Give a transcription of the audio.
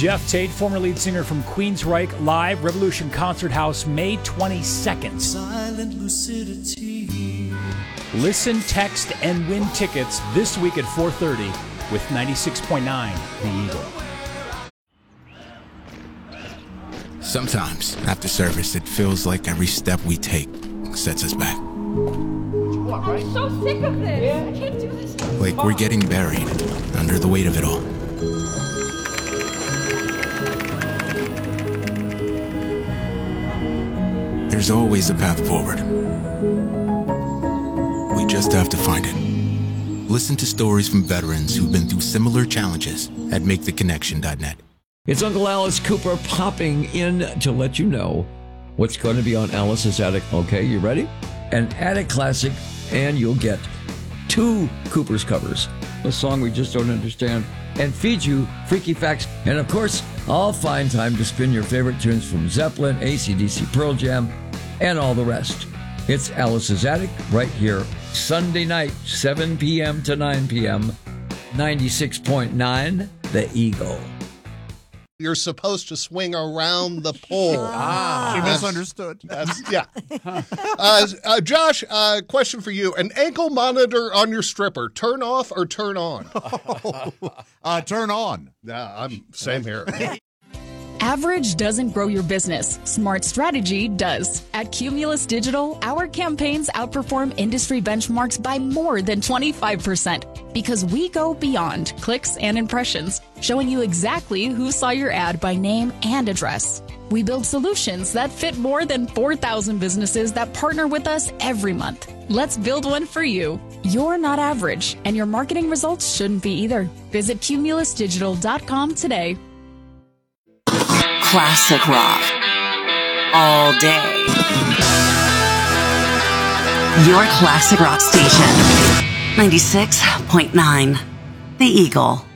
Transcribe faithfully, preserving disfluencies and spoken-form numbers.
Jeff Tate, former lead singer from Queensryche, live, Revolution Concert House, May twenty-second. Silent lucidity. Listen, text, and win tickets this week at four thirty with ninety-six point nine The Eagle. Sometimes, after service, it feels like every step we take sets us back. I'm so sick of this. Yeah. I can't do this. Like we're getting buried under the weight of it all. There's always a path forward. We just have to find it. Listen to stories from veterans who've been through similar challenges at make the connection dot net. It's Uncle Alice Cooper popping in to let you know what's going to be on Alice's Attic. Okay, you ready? An Attic classic, and you'll get two Cooper's covers, a song we just don't understand, and feed you freaky facts. And of course, I'll find time to spin your favorite tunes from Zeppelin, A C D C, Pearl Jam, and all the rest. It's Alice's Attic right here, Sunday night, seven p.m. to nine p.m., ninety-six point nine The Eagle. You're supposed to swing around the pole. Ah, she That's- misunderstood. That's, yeah. Uh, uh, Josh, uh, question for you. An ankle monitor on your stripper, turn off or turn on? uh, turn on. Yeah, I'm same here. Average doesn't grow your business. Smart strategy does. At Cumulus Digital, our campaigns outperform industry benchmarks by more than twenty-five percent because we go beyond clicks and impressions, showing you exactly who saw your ad by name and address. We build solutions that fit more than four thousand businesses that partner with us every month. Let's build one for you. You're not average, and your marketing results shouldn't be either. Visit cumulus digital dot com today. Classic rock. All day. Your classic rock station. ninety-six point nine The Eagle.